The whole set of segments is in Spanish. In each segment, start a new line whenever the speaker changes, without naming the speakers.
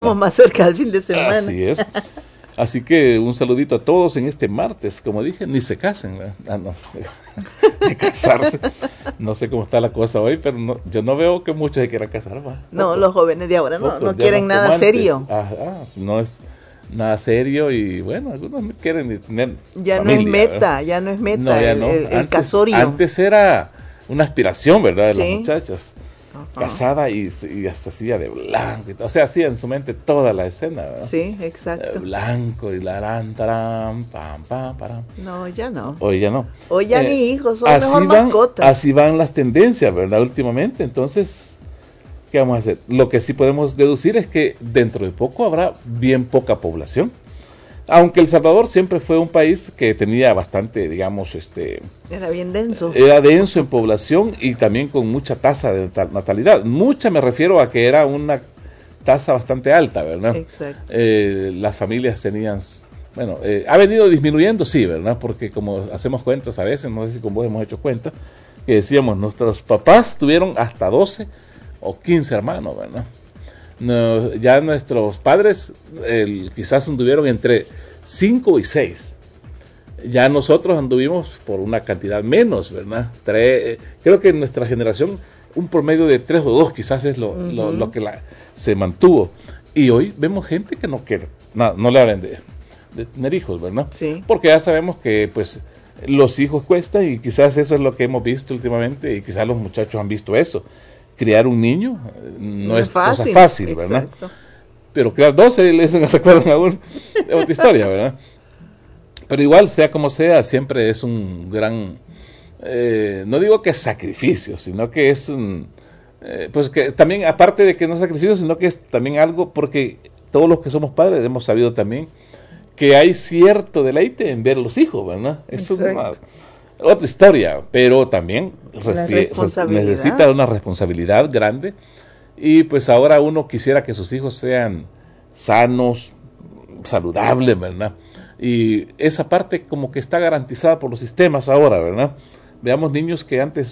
estamos más cerca del fin de semana.
Así es. Así que un saludito a todos en este martes. Como dije, ni se casen, ¿verdad? No, de casarse. No sé cómo está la cosa hoy, pero yo no veo que muchos se quieran casar, ¿va?
No, los jóvenes de ahora no quieren nada serio.
No es nada serio y bueno, algunos no quieren tener
ya
familia,
no es meta,
¿verdad?
ya no es meta
No, ya no.
El casorio.
Antes era una aspiración, ¿verdad? De
Sí.
las muchachas. Casada y hasta hacía de blanco. O sea, hacía en su mente toda la escena, ¿verdad?
Sí, exacto.
Blanco y larán, tarán, pam, pam, param.
No, ya no.
Hoy ya no.
Hoy ya ni hijos, son mejor mascotas.
Así van las tendencias, ¿verdad? Últimamente. Entonces, ¿qué vamos a hacer? Lo que sí podemos deducir es que dentro de poco habrá bien poca población. Aunque El Salvador siempre fue un país que tenía bastante, digamos,
era bien denso.
Era denso en población y también con mucha tasa de natalidad. Mucha me refiero a que era una tasa bastante alta, ¿verdad?
Exacto.
Las familias tenían, bueno, ha venido disminuyendo, sí, ¿verdad? Porque como hacemos cuentas a veces, no sé si con vos hemos hecho cuentas, que decíamos, nuestros papás tuvieron hasta 12 o 15 hermanos, ¿verdad? No, ya nuestros padres quizás anduvieron entre 5 y 6. Ya nosotros anduvimos por una cantidad menos, ¿verdad? Creo que en nuestra generación un promedio de 3 o 2 quizás es lo que se mantuvo. Y hoy vemos gente que no quiere, no le hablan de tener hijos, ¿verdad?
Sí.
Porque ya sabemos que pues los hijos cuestan y quizás eso es lo que hemos visto últimamente y quizás los muchachos han visto eso. Criar un niño no es cosa fácil, ¿verdad?
Exacto.
Pero crear 12, eso me recuerdan a uno, es otra historia, ¿verdad? Pero igual, sea como sea, siempre es un gran, no digo que es sacrificio, sino que es pues que también, aparte de que no es sacrificio, sino que es también algo, porque todos los que somos padres hemos sabido también que hay cierto deleite en ver a los hijos, ¿verdad? Es otra historia, pero también necesita una responsabilidad grande y pues ahora uno quisiera que sus hijos sean sanos, saludables, ¿verdad? Y esa parte como que está garantizada por los sistemas ahora, ¿verdad? Veamos niños que antes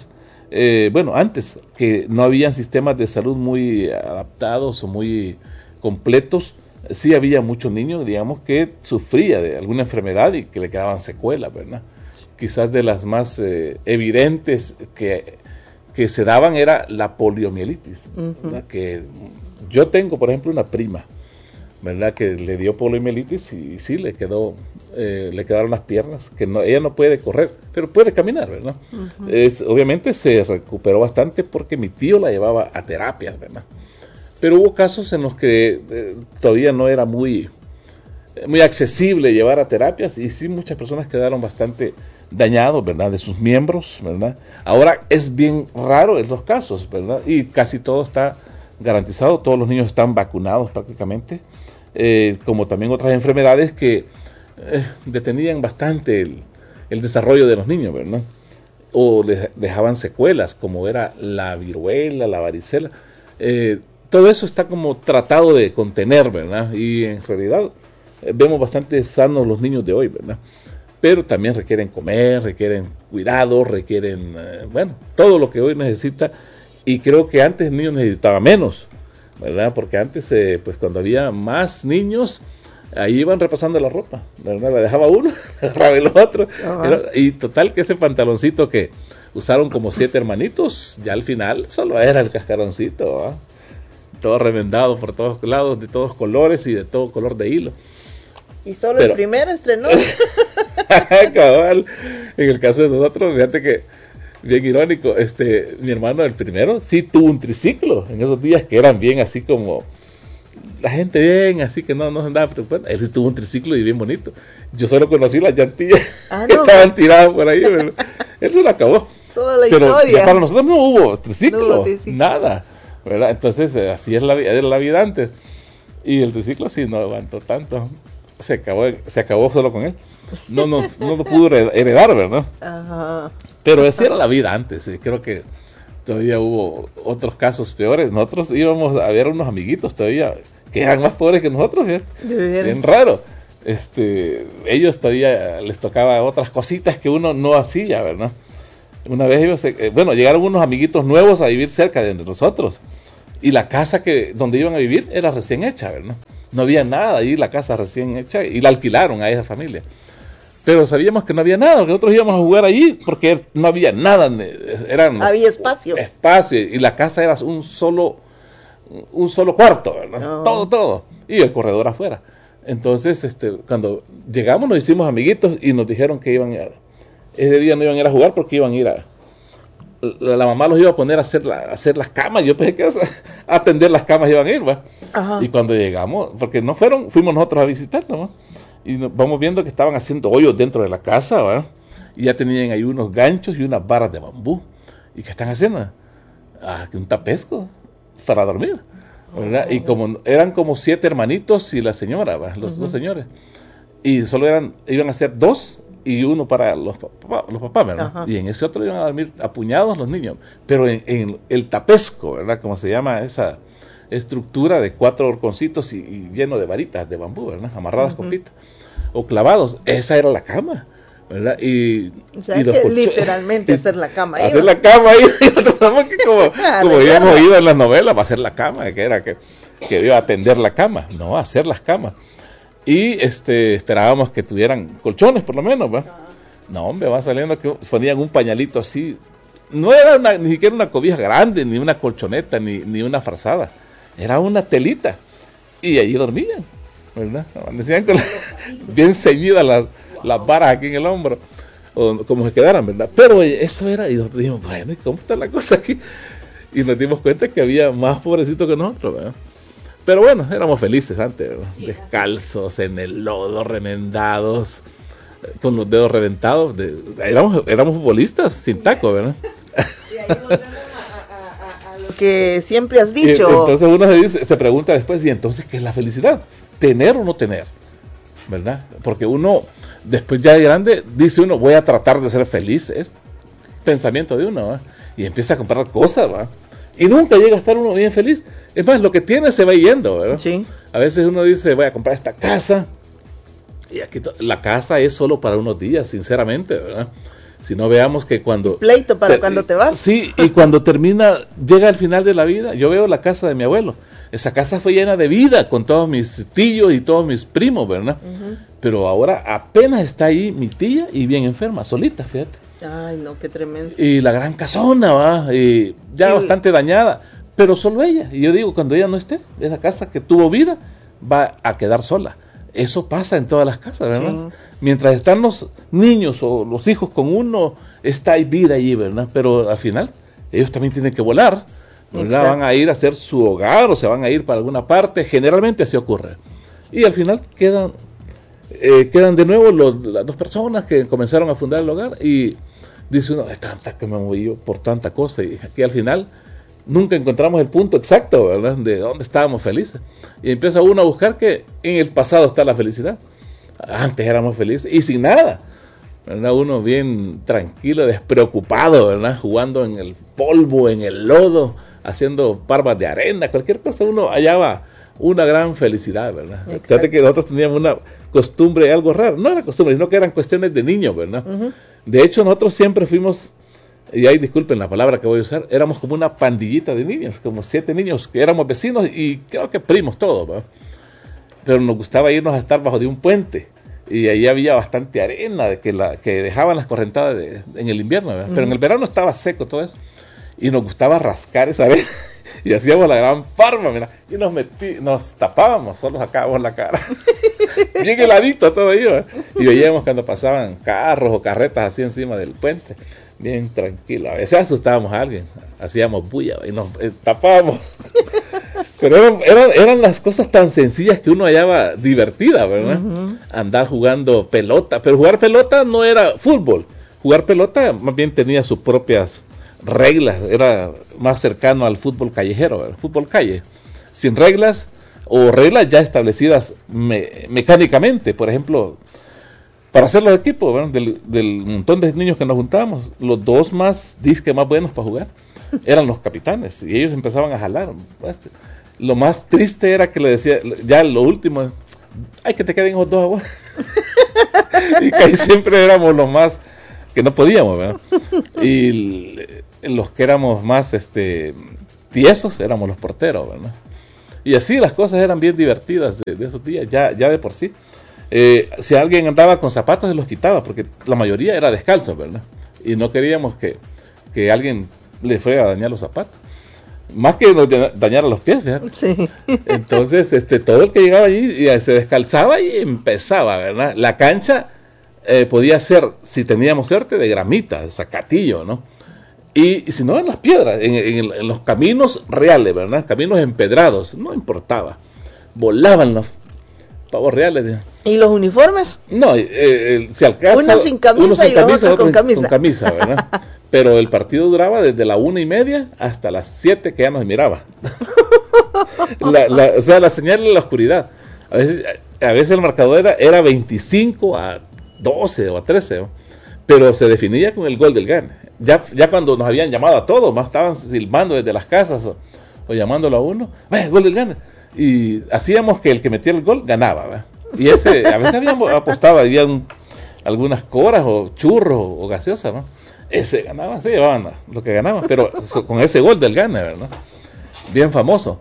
que no habían sistemas de salud muy adaptados o muy completos, sí había muchos niños, digamos, que sufría de alguna enfermedad y que le quedaban secuelas, ¿verdad? Quizás de las más evidentes que se daban era la poliomielitis, ¿verdad? Que yo tengo, por ejemplo, una prima, ¿verdad? Que le dio poliomielitis y sí, le quedaron las piernas, que ella no puede correr, pero puede caminar, ¿verdad? Obviamente se recuperó bastante porque mi tío la llevaba a terapias, ¿verdad? Pero hubo casos en los que todavía no era muy accesible llevar a terapias y sí muchas personas quedaron bastante dañados, ¿verdad? De sus miembros, ¿verdad? Ahora es bien raro en los casos, ¿verdad? Y casi todo está garantizado, todos los niños están vacunados prácticamente, como también otras enfermedades que detenían bastante el desarrollo de los niños, ¿verdad? O les dejaban secuelas, como era la viruela, la varicela. Todo eso está como tratado de contener, ¿verdad? Y en realidad vemos bastante sanos los niños de hoy, ¿verdad? Pero también requieren comer, requieren cuidado, requieren, todo lo que hoy necesita. Y creo que antes el niño necesitaba menos, ¿verdad? Porque antes, pues cuando había más niños, ahí iban repasando la ropa, ¿verdad? La dejaba uno, agarraba el otro. Y total que ese pantaloncito que usaron como 7 hermanitos, ya al final solo era el cascaroncito, ¿verdad? Todo remendado por todos lados, de todos colores y de todo color de hilo.
Y solo el primero estrenó.
Cabal. En el caso de nosotros, fíjate que bien irónico, mi hermano el primero sí tuvo un triciclo en esos días que eran bien así como la gente bien así que no andaba preocupando. Él tuvo un triciclo y bien bonito. Yo solo conocí las llantillas que estaban tiradas por ahí, pero él se lo acabó.
Toda la
pero
historia.
Ya para nosotros no hubo triciclo, nada, ¿verdad? Entonces así es la vida antes. Y el triciclo sí no aguantó tanto. Se acabó solo con él. No lo pudo heredar, ¿verdad?
Ajá.
Pero esa era la vida antes. Y creo que todavía hubo otros casos peores. Nosotros íbamos a ver a unos amiguitos todavía que eran más pobres que nosotros, bien raro. Ellos todavía les tocaba otras cositas que uno no hacía, ¿verdad? Una vez llegaron unos amiguitos nuevos a vivir cerca de nosotros. Y la casa donde iban a vivir era recién hecha, ¿verdad? No había nada ahí, la casa recién hecha, y la alquilaron a esa familia. Pero sabíamos que no había nada, que nosotros íbamos a jugar allí porque no había nada.
Había espacio.
Espacio, y la casa era un solo cuarto, ¿verdad? No. Todo. Y el corredor afuera. Entonces, cuando llegamos nos hicimos amiguitos y nos dijeron que ese día no iban a ir a jugar porque iban a ir la mamá los iba a poner a hacer las camas. Yo pensé que a atender las camas iban a ir, ¿va? Y cuando llegamos, porque no fuimos nosotros a visitarnos, ¿va? Y vamos viendo que estaban haciendo hoyos dentro de la casa, ¿va? Y ya tenían ahí unos ganchos y unas varas de bambú. ¿Y qué están haciendo? Un tapesco para dormir, ¿verdad? Y eran como 7 hermanitos y la señora, ¿va? Los 2 señores. Y solo iban a ser 2 y 1 para los papás, ¿verdad? Y en ese otro iban a dormir apuñados los niños. Pero en el tapesco, ¿verdad? Como se llama esa estructura de 4 horconcitos y lleno de varitas de bambú, ¿verdad? Amarradas con pita o clavados. Esa era la cama, ¿verdad?
O sea, que literalmente hacer la cama ahí.
Hacer la cama ahí. como habíamos oído en las novelas, va a hacer la cama, que era que iba a atender la cama. No, hacer las camas. Y esperábamos que tuvieran colchones, por lo menos, ¿va? No, hombre, va saliendo que ponían un pañalito así. No era ni siquiera una cobija grande, ni una colchoneta, ni una frazada. Era una telita. Y allí dormían, ¿verdad? Decían con bien ceñidas las varas aquí en el hombro, o como se quedaran, ¿verdad? Pero eso era, y nosotros dijimos, bueno, ¿y cómo está la cosa aquí? Y nos dimos cuenta que había más pobrecitos que nosotros, ¿verdad? Pero bueno, éramos felices antes, ¿verdad? Descalzos, en el lodo, remendados, con los dedos reventados. Éramos futbolistas sin taco, ¿verdad?
Y ahí volvemos a lo que siempre has dicho.
Entonces uno se pregunta después, ¿y entonces qué es la felicidad? ¿Tener o no tener? ¿Verdad? Porque uno, después ya de grande, dice uno, voy a tratar de ser feliz. Es pensamiento de uno, ¿va? Y empieza a comprar cosas, ¿va? Y nunca llega a estar uno bien feliz. Es más, lo que tiene se va yendo, ¿verdad?
Sí.
A veces uno dice, voy a comprar esta casa. Y aquí la casa es solo para unos días, sinceramente, ¿verdad? Si no, veamos que cuando...
Pleito para cuando te vas.
Sí, y cuando llega al final de la vida, yo veo la casa de mi abuelo. Esa casa fue llena de vida con todos mis tíos y todos mis primos, ¿verdad? Pero ahora apenas está ahí mi tía y bien enferma, solita, fíjate.
Ay, no, qué tremendo.
Y la gran casona, ¿va? Y ya bastante dañada, pero solo ella. Y yo digo, cuando ella no esté, esa casa que tuvo vida va a quedar sola. Eso pasa en todas las casas, ¿verdad? Sí. Mientras están los niños o los hijos con uno, hay vida allí, ¿verdad? Pero al final, ellos también tienen que volar, ¿verdad? Van a ir a hacer su hogar o se van a ir para alguna parte. Generalmente así ocurre. Y al final quedan de nuevo las 2 personas que comenzaron a fundar el hogar y dice uno, es tanta que me moví por tanta cosa, y aquí al final nunca encontramos el punto exacto, ¿verdad? De dónde estábamos felices. Y empieza uno a buscar que en el pasado está la felicidad. Antes éramos felices y sin nada, ¿verdad? Uno bien tranquilo, despreocupado, ¿verdad? Jugando en el polvo, en el lodo, haciendo parvas de arena, cualquier cosa, uno hallaba una gran felicidad, ¿verdad? Fíjate que nosotros teníamos una costumbre, algo raro, no era costumbre, sino que eran cuestiones de niños, ¿verdad? De hecho, nosotros siempre fuimos, y ahí disculpen la palabra que voy a usar, éramos como una pandillita de niños, como 7 niños, que éramos vecinos y creo que primos todos, ¿verdad? Pero nos gustaba irnos a estar bajo de un puente, y ahí había bastante arena que dejaban las correntadas en el invierno, ¿verdad? Pero en el verano estaba seco todo eso, y nos gustaba rascar esa arena, y hacíamos la gran farma, mira, y nos tapábamos, solo sacábamos la cara, bien heladito todo ahí, ¿verdad? Y veíamos cuando pasaban carros o carretas así encima del puente, bien tranquilo. A veces asustábamos a alguien, hacíamos bulla y nos tapábamos. Pero eran las cosas tan sencillas que uno hallaba divertida, ¿verdad? Andar jugando pelota, pero jugar pelota no era fútbol. Jugar pelota más bien tenía sus propias reglas, era más cercano al fútbol callejero, el fútbol calle, sin reglas o reglas ya establecidas mecánicamente. Por ejemplo, para hacer los equipos, ¿verdad? Del montón de niños que nos juntábamos, los 2 más buenos para jugar eran los capitanes y ellos empezaban a jalar. Lo más triste era que le decía, ya lo último, ay, que te queden esos 2 a vos. Y casi siempre éramos los más que no podíamos, ¿verdad? Y los que éramos más tiesos éramos los porteros, ¿verdad? Y así las cosas eran bien divertidas de esos días, ya de por sí. Si alguien andaba con zapatos, se los quitaba, porque la mayoría era descalzo, ¿verdad? Y no queríamos que alguien le fuera a dañar los zapatos. Más que nos dañara los pies, ¿verdad?
Sí.
Entonces, todo el que llegaba allí se descalzaba y empezaba, ¿verdad? La cancha podía ser, si teníamos suerte, de gramita, de zacatillo, ¿no? Y si no, en las piedras, en los caminos reales, ¿verdad? Caminos empedrados, no importaba. Volaban los pavos reales.
¿Y los uniformes?
No, si al caso...
Uno sin camisa y otro con camisa.
Con camisa, ¿verdad? Pero el partido duraba desde la 1:30 hasta las 7 que ya nos miraba. O sea, la señal de la oscuridad. A veces el marcador era 25-12 o a 13, ¿no? Pero se definía con el gol del GAN. Ya cuando nos habían llamado a todos, más estaban silbando desde las casas o llamándolo a uno, ¡vaya, gol del GAN! Y hacíamos que el que metía el gol ganaba, ¿verdad? Y a veces habíamos apostado, algunas coras o churros o gaseosa, ¿no? Ese ganaba, se llevaban lo que ganaban, pero con ese gol del Gane, ¿verdad? Bien famoso.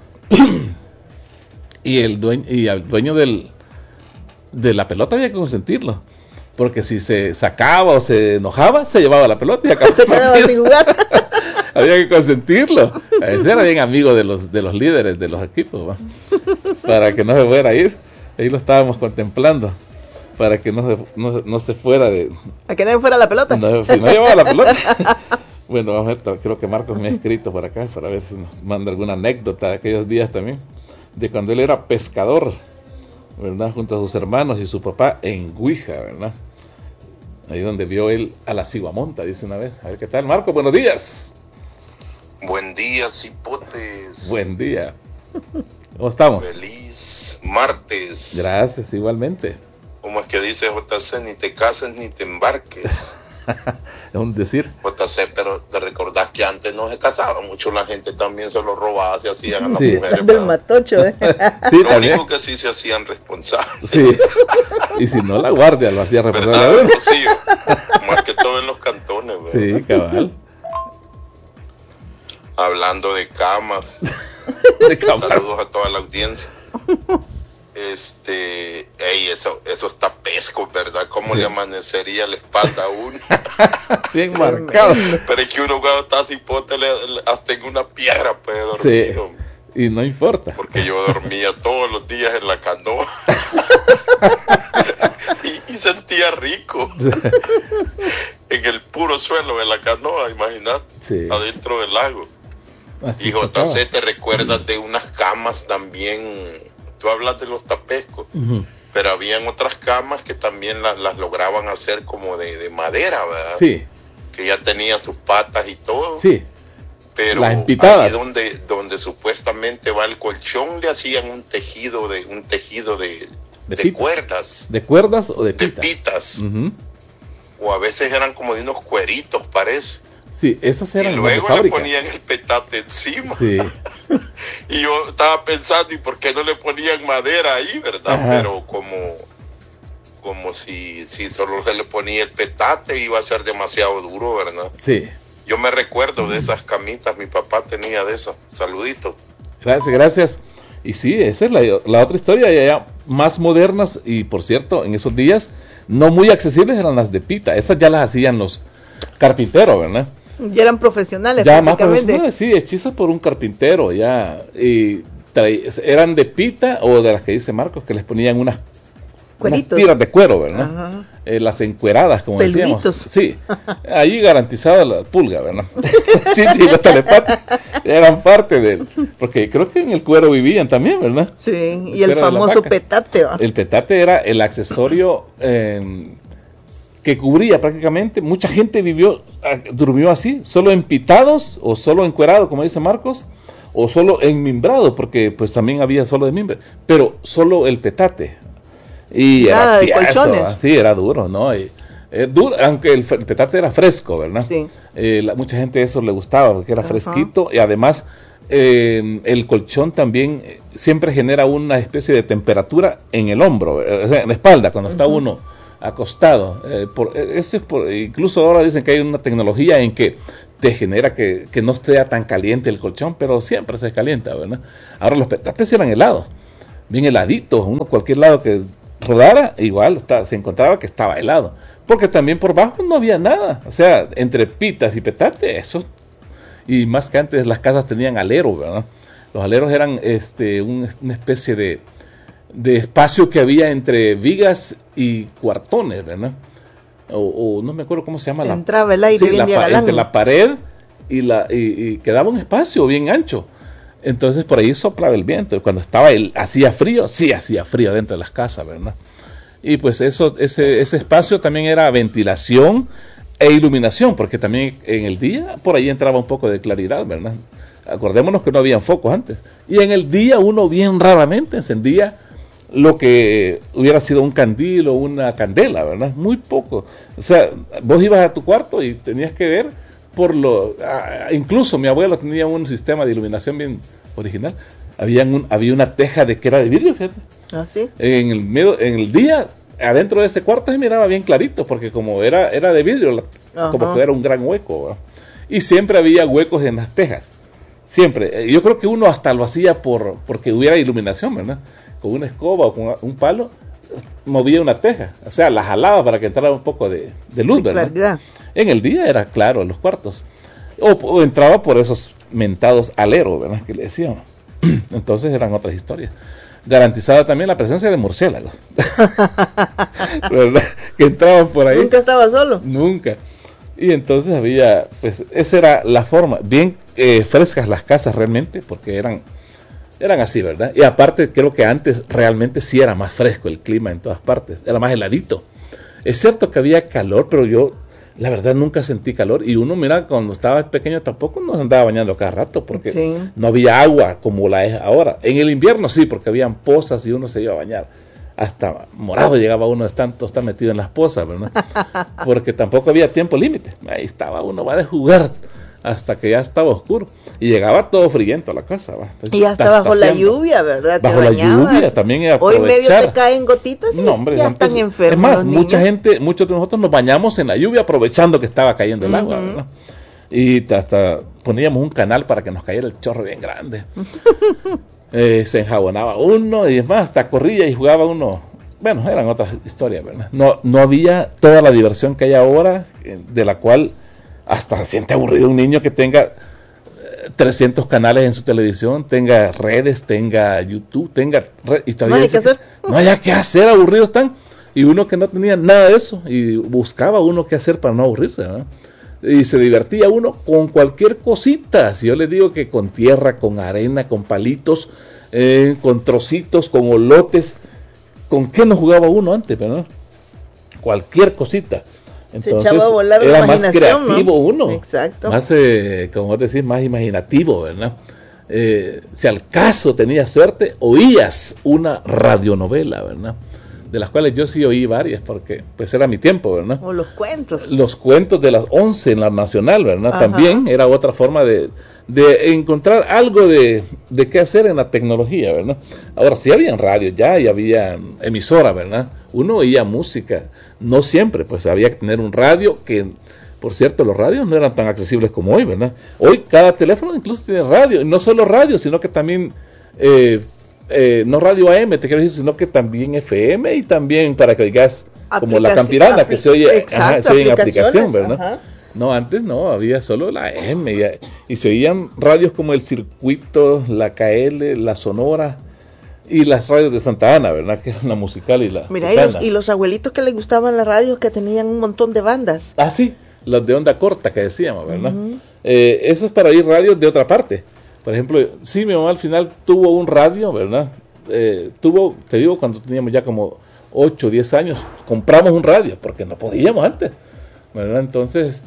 Y al dueño de la pelota había que consentirlo, porque si se sacaba o se enojaba, se llevaba la pelota y acababa
se quedaba sin jugar.
Había que consentirlo. A veces era bien amigo de los líderes de los equipos, ¿va? Para que no se fuera a ir. Ahí lo estábamos contemplando, para que no se fuera de...
¿A que no fuera la pelota?
No, si no llevaba la pelota. Bueno, vamos a ver, creo que Marcos me ha escrito por acá, para ver si nos manda alguna anécdota de aquellos días también, de cuando él era pescador, ¿verdad? Junto a sus hermanos y su papá en Guija, ¿verdad? Ahí donde vio él a la ciguamonta, dice una vez. A ver qué tal, Marcos, buenos días.
Buen día, cipotes.
Buen día. ¿Cómo estamos?
Feliz martes.
Gracias, igualmente.
¿Cómo es que dice JC? Ni te cases ni te embarques.
Es un decir.
JC, pero te recordás que antes no se casaba mucho, la gente también se lo robaba, se hacían a las
Sí.
mujeres.
Del matocho, ¿eh?
Sí,
Lo
también.
único que sí se hacían responsables.
Sí. Y si no, la guardia lo hacía
¿Verdad,
responsable.
Rocío? Más que todo en los cantones, ¿verdad?
Sí, cabal.
Hablando de camas.
De cabal.
Saludos a toda la audiencia. Eso está pesco, ¿verdad? ¿Cómo
Sí.
le amanecería la espalda a uno?
Bien marcado.
Pero es que uno cuando está cipote hasta en una piedra puede dormir,
Sí.
hombre.
Y no importa.
Porque yo dormía todos los días en la canoa. y sentía rico. En el puro suelo de la canoa, imagínate.
Sí.
Adentro del lago.
Así
Y
tocaba.
JC, ¿te recuerdas de unas camas también? Tú hablas de los tapescos,
Ujú.
pero habían otras camas que también las lograban hacer como de madera, ¿verdad?
Sí,
Que ya tenían sus patas y todo.
sí.
Pero
Las empitadas.
ahí donde supuestamente va el colchón, le hacían un tejido de
pita.
cuerdas,
¿De cuerdas o de
de
pita?
pitas.
Ujú.
O a veces eran como de unos cueritos, parece.
Sí, esas
Y
eran las de
luego le
fábrica.
ponían el petate encima.
Sí,
Y yo estaba pensando, ¿y por qué no le ponían madera ahí, verdad?
Ajá.
Pero como si solo se le ponía el petate, iba a ser demasiado duro, ¿verdad?
sí.
Yo me recuerdo de esas camitas, mi papá tenía de esas. Saludito.
Gracias, gracias. Y sí, esa es la otra historia, ya más modernas, y por cierto, en esos días, no muy accesibles eran las de pita. Esas ya las hacían los carpinteros, ¿verdad?
Ya eran profesionales
Ya más
prácticamente.
profesionales, sí, hechizas por un carpintero, ya. Y eran de pita o de las que dice Marcos, que les ponían unas
Cueritos.
tiras de cuero, ¿verdad?
Ajá.
Las encueradas, como
Peluditos.
decíamos. Sí, allí garantizada la pulga, ¿verdad? Sí, los telepatas eran parte del... Porque creo que en el cuero vivían también, ¿verdad?
Sí, y
Cuero
el
de la
famoso
vaca.
petate, ¿va?
El petate era el accesorio que cubría prácticamente. Mucha gente durmió así, solo empitados o solo encuerados, como dice Marcos, o solo enmimbrado, porque pues también había solo de mimbre, pero solo el petate. Y
Nada
era
de
tieso,
colchones.
así era duro, ¿no? Duro, aunque el petate era fresco, ¿verdad?
Sí.
Mucha gente eso le gustaba porque era
Ajá.
fresquito, y además el colchón también siempre genera una especie de temperatura en el hombro, o sea, en la espalda, cuando está uno acostado. Incluso ahora dicen que hay una tecnología en que te genera que no esté tan caliente el colchón, pero siempre se calienta, ¿verdad? Ahora los petates eran helados, bien heladitos, cualquier lado que rodara, igual se encontraba que estaba helado, porque también por bajo no había nada, o sea, entre pitas y petate, eso, y más que antes las casas tenían alero, ¿verdad? Los aleros eran una especie de espacio que había entre vigas y cuartones, ¿verdad? O no me acuerdo cómo se llama.
Entraba el aire bien
entre la pared y quedaba un espacio bien ancho. Entonces por ahí soplaba el viento. Cuando hacía frío, sí hacía frío dentro de las casas, ¿verdad? Y pues ese espacio también era ventilación e iluminación, porque también en el día por ahí entraba un poco de claridad, ¿verdad? Acordémonos que no habían focos antes. Y en el día uno bien raramente encendía lo que hubiera sido un candil o una candela, ¿verdad? Muy poco. O sea, vos ibas a tu cuarto y tenías que ver incluso mi abuelo tenía un sistema de iluminación bien original. Había una teja que era de vidrio, fíjate.
¿Ah, sí?
En el día, adentro de ese cuarto se miraba bien clarito, porque como era de vidrio, como que era un gran hueco, ¿verdad? Y siempre había huecos en las tejas. Siempre. Yo creo que uno hasta lo hacía porque hubiera iluminación, ¿verdad? Con una escoba o con un palo, movía una teja. O sea, la jalaba para que entrara un poco de luz, ¿verdad? Claridad. En el día era claro en los cuartos. O entraba por esos mentados aleros, ¿verdad? Que le decían. Entonces eran otras historias. Garantizada también la presencia de murciélagos. ¿Verdad? Que entraban por ahí.
¿Nunca estaba solo?
Nunca. Y entonces había, pues, esa era la forma. Bien frescas las casas realmente, porque eran así, ¿verdad? Y aparte creo que antes realmente sí era más fresco el clima en todas partes, era más heladito. Es cierto que había calor, pero yo la verdad nunca sentí calor. Y uno, mira, cuando estaba pequeño tampoco nos andaba bañando cada rato, porque no había agua como la es ahora. En el invierno sí, porque habían pozas y uno se iba a bañar. Hasta morado llegaba uno de tanto estar metido en las pozas, ¿verdad? Porque tampoco había tiempo límite. Ahí estaba uno, va de jugar hasta que ya estaba oscuro. Y llegaba todo friento a la casa, ¿va?
Y hasta bajo la lluvia, ¿verdad?
Bajo la lluvia también era
aprovechar. Hoy medio te caen gotitas y
no, hombre,
ya están enfermos.
Es más, muchos de nosotros nos bañamos en la lluvia aprovechando que estaba cayendo el agua, ¿verdad? Y hasta poníamos un canal para que nos cayera el chorro bien grande. Se enjabonaba uno y es más, hasta corría y jugaba uno. Bueno, eran otras historias, ¿verdad? No había toda la diversión que hay ahora, de la cual hasta se siente aburrido un niño que tenga 300 canales en su televisión, tenga redes, tenga YouTube, y todavía no haya que hacer, aburridos están. Y uno que no tenía nada de eso y buscaba uno qué hacer para no aburrirse, ¿verdad? Y se divertía uno con cualquier cosita. Si yo les digo que con tierra, con arena, con palitos, con trocitos, con olotes, ¿con qué no jugaba uno antes, verdad? Cualquier cosita. Entonces,
se echaba a volar
era
la
más creativo, ¿no?
uno. Exacto.
Más, como vos decís, más imaginativo, ¿verdad? Si al caso tenías suerte, oías una radionovela, ¿verdad? De las cuales yo sí oí varias, porque pues era mi tiempo, ¿verdad?
O los cuentos.
Los cuentos de las 11 en la Nacional, ¿verdad? Ajá. También era otra forma de encontrar algo de qué hacer en la tecnología, ¿verdad? Ahora sí habían radios ya y había emisora, ¿verdad? Uno oía música, no siempre, pues había que tener un radio que, por cierto, los radios no eran tan accesibles como hoy, ¿verdad? Hoy cada teléfono incluso tiene radio, y no solo radio, sino que también... no radio AM, te quiero decir, sino que también FM y también para que oigas como la Campirana, que se oye, se oye en aplicación, ¿verdad? Ajá. No, antes no, había solo la AM y se oían radios como el Circuito, la KL, la Sonora y las radios de Santa Ana, ¿verdad? Que eran la musical y la...
Mira, y los abuelitos que les gustaban las radios que tenían un montón de bandas.
Ah, sí, los de onda corta que decíamos, ¿verdad? Eso es para oír radios de otra parte. Por ejemplo, sí, mi mamá al final tuvo un radio, ¿verdad? Te digo, cuando teníamos ya como 8 o 10 años, compramos un radio, porque no podíamos antes, ¿verdad? Entonces,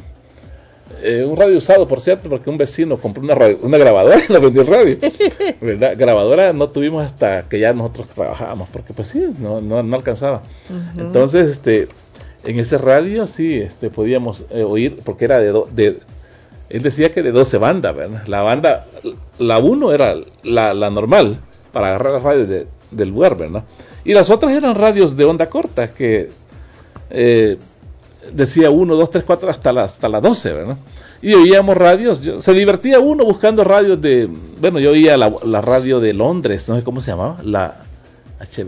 un radio usado, por cierto, porque un vecino compró una grabadora y nos vendió el radio, ¿verdad? Grabadora no tuvimos hasta que ya nosotros trabajábamos, porque pues sí, no alcanzaba. Entonces, en ese radio sí podíamos oír, porque era él decía que de 12 bandas, ¿verdad? La 1 era la normal, para agarrar las radios del lugar, ¿verdad? Y las otras eran radios de onda corta, que decía 1, 2, 3, 4 hasta las 12, ¿verdad? Y oíamos radios, se divertía uno buscando radios yo oía la radio de Londres, no sé cómo se llamaba, la